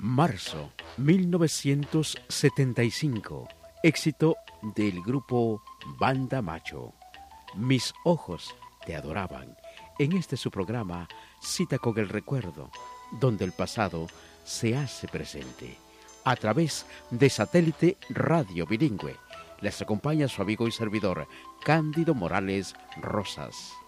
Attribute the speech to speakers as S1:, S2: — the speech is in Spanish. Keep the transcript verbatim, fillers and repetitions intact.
S1: Marzo mil novecientos setenta y cinco. Éxito del grupo Banda Macho. Mis ojos te adoraban. En este su programa, Cita con el Recuerdo, donde el pasado se hace presente. A través de Satélite Radio Bilingüe, les acompaña su amigo y servidor, Cándido Morales Rosas.